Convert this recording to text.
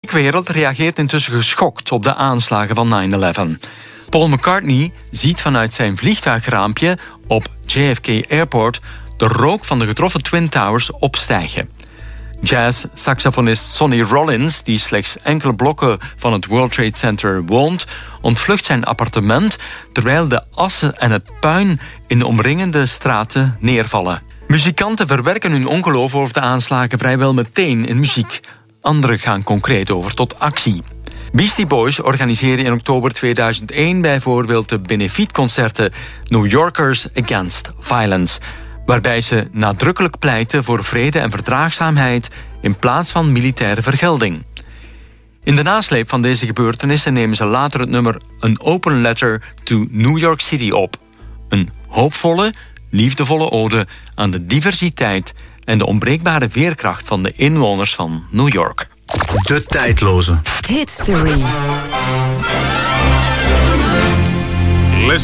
muziekwereld reageert intussen geschokt op de aanslagen van 9/11. Paul McCartney ziet vanuit zijn vliegtuigraampje op JFK Airport de rook van de getroffen Twin Towers opstijgen. Jazz-saxofonist Sonny Rollins, die slechts enkele blokken van het World Trade Center woont, ontvlucht zijn appartement terwijl de assen en het puin in de omringende straten neervallen. Muzikanten verwerken hun ongeloof over de aanslagen vrijwel meteen in muziek. Anderen gaan concreet over tot actie. Beastie Boys organiseren in oktober 2001 bijvoorbeeld de benefietconcerten New Yorkers Against Violence, waarbij ze nadrukkelijk pleiten voor vrede en verdraagzaamheid in plaats van militaire vergelding. In de nasleep van deze gebeurtenissen nemen ze later het nummer An Open Letter to New York City op. Een hoopvolle, liefdevolle ode aan de diversiteit en de onbreekbare veerkracht van de inwoners van New York. De tijdloze. Hitstory.